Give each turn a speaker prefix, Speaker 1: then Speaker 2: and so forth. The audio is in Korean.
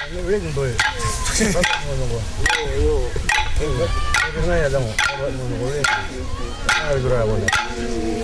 Speaker 1: ulit boy. Ano ko? Yo. Kaya na yan mo. Ano ko rin. Ano ko rin.